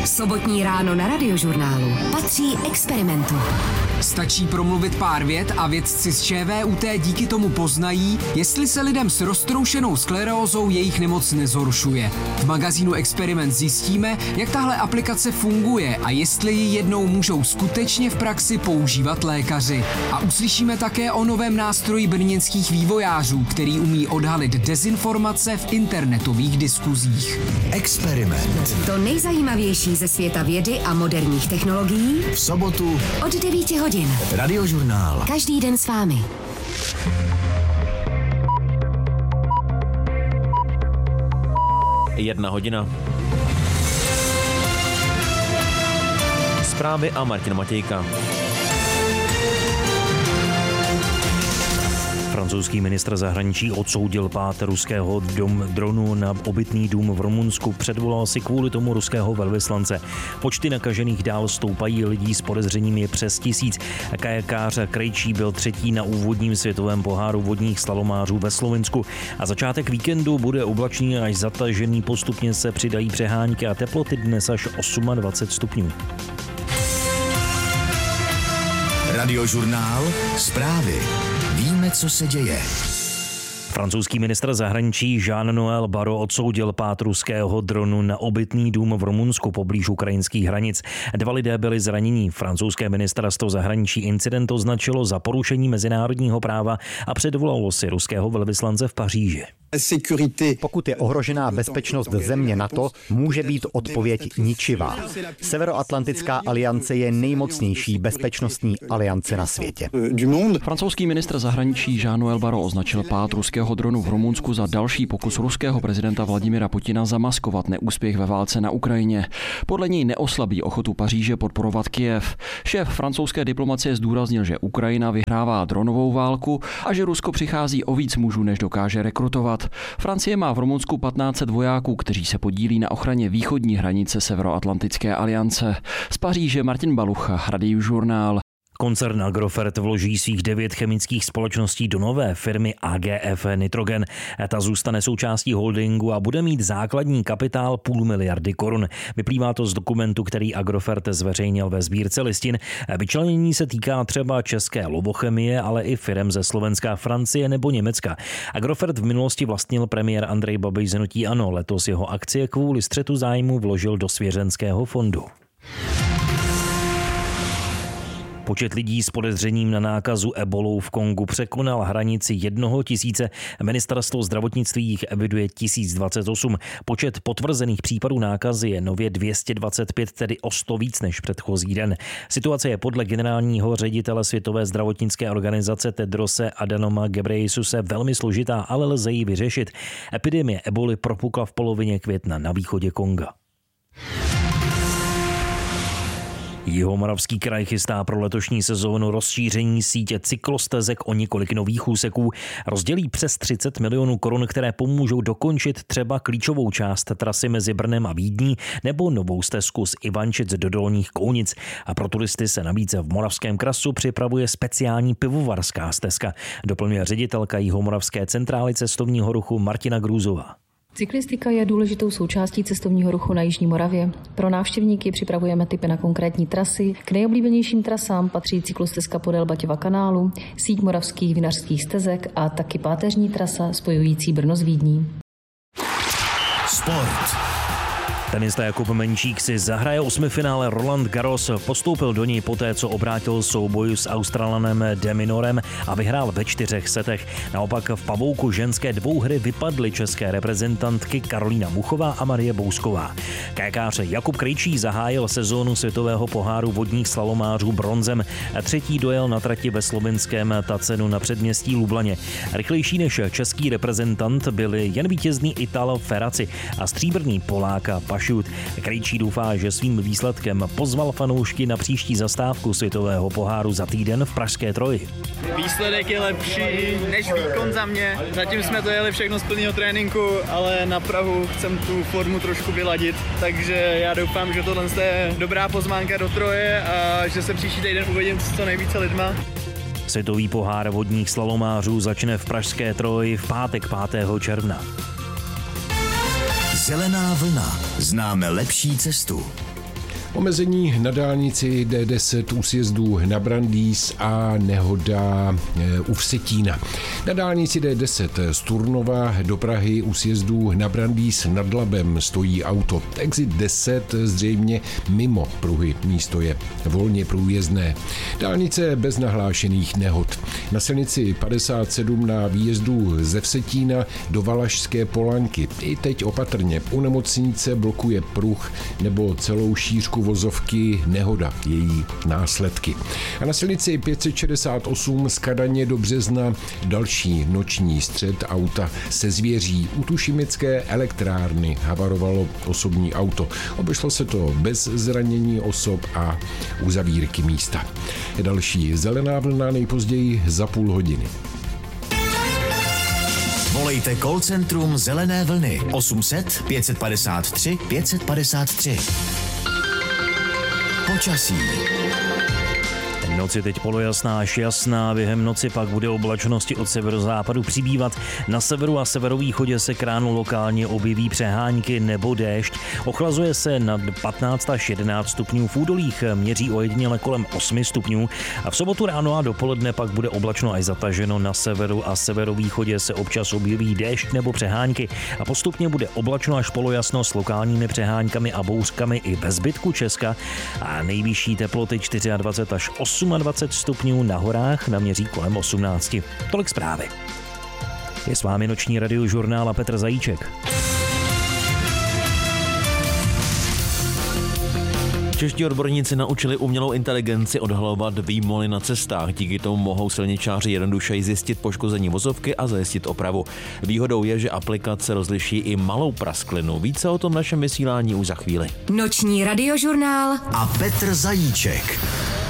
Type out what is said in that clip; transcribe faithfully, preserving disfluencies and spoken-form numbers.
Sobotní ráno na Radiožurnálu patří experimentu. Stačí promluvit pár vět a vědci z ČVUT díky tomu poznají, jestli se lidem s roztroušenou sklerózou jejich nemoc nezhoršuje. V magazínu Experiment zjistíme, jak tahle aplikace funguje a jestli ji jednou můžou skutečně v praxi používat lékaři. A uslyšíme také o novém nástroji brněnských vývojářů, který umí odhalit dezinformace v internetových diskuzích. Experiment. To nejzajímavější ze světa vědy a moderních technologií V sobotu od devíti hodin. Radiožurnál. Každý den s vámi. Jedna hodina. Zprávy a Martin Matějka. Francouzský ministr zahraničí odsoudil pád ruského dom, dronu na obytný dům v Rumunsku. Předvolal si kvůli tomu ruského velvyslance. Počty nakažených dál stoupají, lidí s podezřením je přes tisíc. Kajakář Krejčí byl třetí na úvodním světovém poháru vodních slalomářů ve Slovinsku. A začátek víkendu bude oblačný až zatažený, postupně se přidají přehánky a teploty dnes až dvacet osm stupňů. Radiožurnál. Zprávy. Víme, co se děje. Francouzský ministr zahraničí Jean-Noël Barrot odsoudil pád ruského dronu na obytný dům v Rumunsku poblíž ukrajinských hranic. Dva lidé byli zranění. Francouzské ministerstvo zahraničí incident označilo za porušení mezinárodního práva a předvolalo si ruského velvyslance v Paříži. Pokud je ohrožená bezpečnost země NATO, může být odpověď ničivá. Severoatlantická aliance je nejmocnější bezpečnostní aliance na světě. Francouzský ministr zahraničí Jean-Noël Barrot označil pád ruského dronu v Rumunsku za další pokus ruského prezidenta Vladimira Putina zamaskovat neúspěch ve válce na Ukrajině. Podle něj neoslabí ochotu Paříže podporovat Kyjev. Šéf francouzské diplomacie zdůraznil, že Ukrajina vyhrává dronovou válku a že Rusko přichází o víc mužů, než dokáže rekrutovat. Francie má v Rumunsku patnáct set vojáků, kteří se podílí na ochraně východní hranice Severoatlantické aliance. Z Paříže Martin Balucha, Radiožurnál. Koncern Agrofert vloží svých devět chemických společností do nové firmy A G F Nitrogen. Ta zůstane součástí holdingu a bude mít základní kapitál půl miliardy korun. Vyplývá to z dokumentu, který Agrofert zveřejnil ve sbírce listin. Vyčlenění se týká třeba české Lovochemie, ale i firem ze Slovenska, Francie nebo Německa. Agrofert v minulosti vlastnil premiér Andrej Babiš z hnutí ANO. Letos jeho akcie kvůli střetu zájmu vložil do svěřenského fondu. Počet lidí s podezřením na nákazu ebolou v Kongu překonal hranici jednoho tisíce. Ministerstvo zdravotnictví jich eviduje tisíc dvacet osm. Počet potvrzených případů nákazy je nově dvě stě dvacet pět, tedy o sto víc než předchozí den. Situace je podle generálního ředitele Světové zdravotnické organizace Tedrose Adhanoma Ghebreyesusese velmi složitá, ale lze ji vyřešit. Epidemie eboly propukla v polovině května na východě Konga. Jihomoravský kraj chystá pro letošní sezónu rozšíření sítě cyklostezek o několik nových úseků. Rozdělí přes třicet milionů korun, které pomůžou dokončit třeba klíčovou část trasy mezi Brnem a Vídní nebo novou stezku z Ivančic do Dolních Kounic. A pro turisty se navíc v Moravském krasu připravuje speciální pivovarská stezka, doplňuje ředitelka Jihomoravské centrály cestovního ruchu Martina Grůzová. Cyklistika je důležitou součástí cestovního ruchu na Jižní Moravě. Pro návštěvníky připravujeme tipy na konkrétní trasy. K nejoblíbenějším trasám patří cyklostezka podél Baťova kanálu, síť moravských vinařských stezek a taky páteřní trasa spojující Brno s Vídní. Sport. Tenista Jakub Menčík si zahraje osmifinále Roland Garros, postoupil do něj poté, co obrátil souboj s Australanem De Minorem a vyhrál ve čtyřech setech. Naopak v pavouku ženské dvouhry vypadly české reprezentantky Karolína Muchová a Marie Bousková. Kajakář Jakub Krejčí zahájil sezónu světového poháru vodních slalomářů bronzem. Třetí dojel na trati ve slovinském Tacenu na předměstí Lublaně. Rychlejší než český reprezentant byli jen vítězný Ital Ferraci a stříbrný Polák Pašut. Krejčí doufá, že svým výsledkem pozval fanoušky na příští zastávku světového poháru za týden v pražské Troji. Výsledek je lepší než výkon za mě. Zatím jsme to jeli všechno z plného tréninku, ale na Prahu chcem tu formu trošku vyladit, takže já doufám, že tohle je dobrá pozvánka do Troje a že se příští týden uvidím s co nejvíce lidma. Světový pohár vodních slalomářů začne v pražské Troji v pátek pátého června. Zelená vlna. Známe lepší cestu. Omezení na dálnici D deset u sjezdu na Brandýs a nehoda u Vsetína. Na dálnici D deset z Turnova do Prahy u sjezdu na Brandýs nad Labem stojí auto. Exit deset zřejmě mimo pruhy. Místo je volně průjezdné. Dálnice bez nahlášených nehod. Na silnici padesát sedm na výjezdu ze Vsetína do Valašské Polanky. I teď opatrně. U nemocnice blokuje pruh nebo celou šířku vozovky nehoda, její následky. A na silnici pět set šedesát osm z Kadaně do Března další noční střet auta se zvěří. U Tušimické elektrárny havarovalo osobní auto. Obešlo se to bez zranění osob a uzavírky místa. Další zelená vlna nejpozději za půl hodiny. Volejte call centrum Zelené vlny osm set pět padesát tři pět padesát tři. Počasí. Noc je teď polojasná až jasná, během noci pak bude oblačnosti od severozápadu přibývat. Na severu a severovýchodě se k ránu lokálně objeví přehánky nebo déšť. Ochlazuje se nad patnáct až jedenáct stupňů, v údolích měří ojediněle kolem osm stupňů a v sobotu ráno a dopoledne pak bude oblačno až zataženo. Na severu a severovýchodě se občas objeví déšť nebo přehánky a postupně bude oblačno až polojasno s lokálními přehánkami a bouřkami i ve zbytku Česka a nejvyšší teploty dvacet čtyři až dvacet osm stupňů, na horách naměří kolem osmnáct. Tolik zprávy. Je s vámi noční radiožurnál a Petr Zajíček. Čeští odborníci naučili umělou inteligenci odhalovat výmoly na cestách. Díky tomu mohou silničáři jednodušeji zjistit poškození vozovky a zajistit opravu. Výhodou je, že aplikace rozliší i malou prasklinu. Více o tom našem vysílání už za chvíli. Noční radiožurnál a Petr Zajíček.